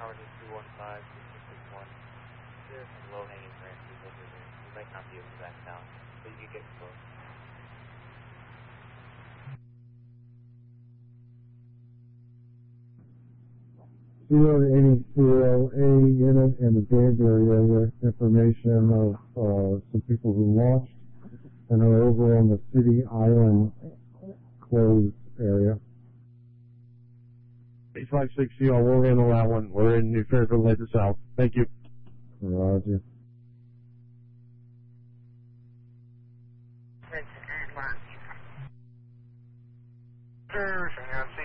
tower to 215, 661. There's some low-hanging branches over there. You might not be able to back down, but you can get close. Zero 80 A unit in the Danbury area. Information of some people who launched and are over on the City Island closed area. 8560, we'll handle that one. We're in New Fairfield, head to south. Thank you. Roger. Anything else?